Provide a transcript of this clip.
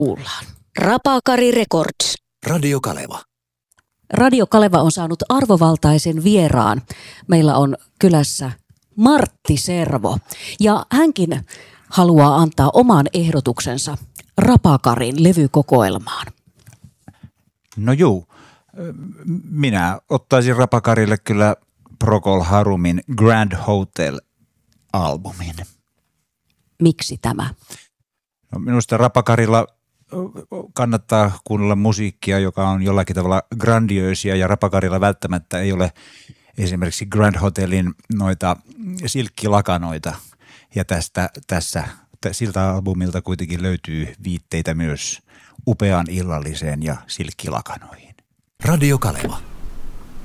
kuullaan. Rapakari Records. Radio Kaleva. Radio Kaleva on saanut arvovaltaisen vieraan. Meillä on kylässä Martti Servo ja hänkin haluaa antaa oman ehdotuksensa Rapakarin levykokoelmaan. No juu, minä ottaisin Rapakarille kyllä Procol Harumin Grand Hotel-albumin. Miksi tämä? No minusta Rapakarilla kannattaa kuunnella musiikkia, joka on jollakin tavalla grandioosia, ja Rapakarilla välttämättä ei ole esimerkiksi Grand Hotelin noita silkkilakanoita. Ja siltä albumilta kuitenkin löytyy viitteitä myös upeaan illalliseen ja silkkilakanoihin. Radio Kaleva.